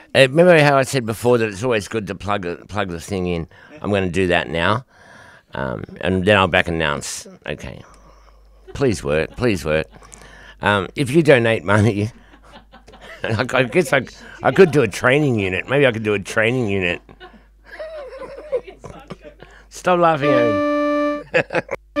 Remember how I said before that it's always good to plug the thing in? I'm going to do that now, and then I'll back announce. Okay, please work, please work. If you donate money, I guess I could do a training unit. Maybe I could do a training unit. Stop laughing at me.